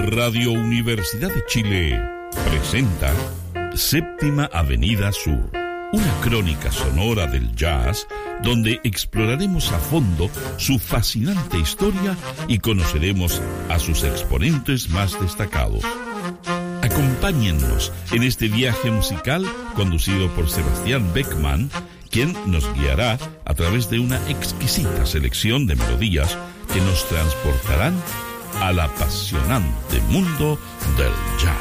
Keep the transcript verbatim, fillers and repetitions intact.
Radio Universidad de Chile presenta Séptima Avenida Sur, una crónica sonora del jazz donde exploraremos a fondo su fascinante historia y conoceremos a sus exponentes más destacados. Acompáñennos en este viaje musical conducido por Sebastián Beckman, quien nos guiará a través de una exquisita selección de melodías que nos transportarán al apasionante mundo del jazz.